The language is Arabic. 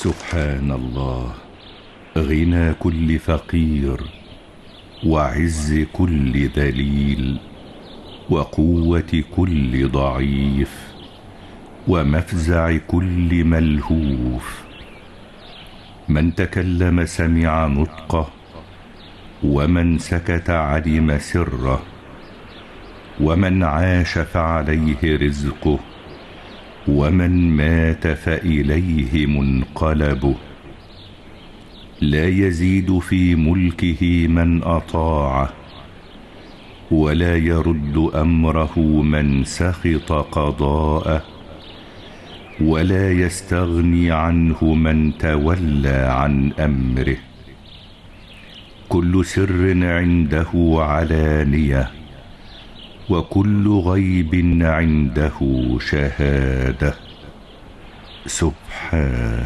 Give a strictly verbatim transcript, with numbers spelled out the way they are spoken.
سبحان الله، غنى كل فقير، وعز كل ذليل، وقوة كل ضعيف، ومفزع كل ملهوف. من تكلم سمع نطقه، ومن سكت علم سره، ومن عاش فعليه رزقه، ومن مات فإليه منقلبه. لا يزيد في ملكه من أطاعه، ولا يرد أمره من سخط قضاءه، ولا يستغني عنه من تولى عن أمره. كل سر عنده علانية، وكل غيب عنده شهادة. سبحان